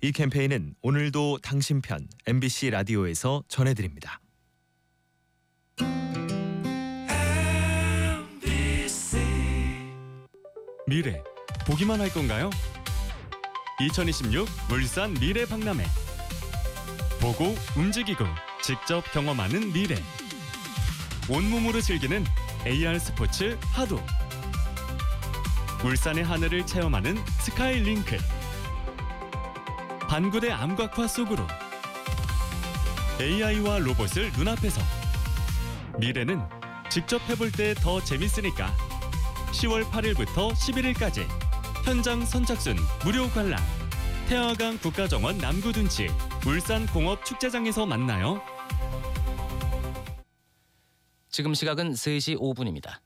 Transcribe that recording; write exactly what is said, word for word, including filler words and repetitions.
이 캠페인은 오늘도 당신 편 엠비씨 라디오에서 전해드립니다. 미래, 보기만 할 건가요? 이천이십육 울산 미래 박람회. 보고 움직이고 직접 경험하는 미래. 온몸으로 즐기는 에이알 스포츠 하도. 울산의 하늘을 체험하는 스카이링크. 반구대 암각화 속으로. 에이아이와 로봇을 눈앞에서. 미래는 직접 해볼 때 더 재밌으니까. 시월 팔일부터 십일일까지 현장 선착순 무료 관람. 태화강 국가정원 남구둔치 울산공업축제장에서 만나요. 지금 시각은 세 시 오 분입니다.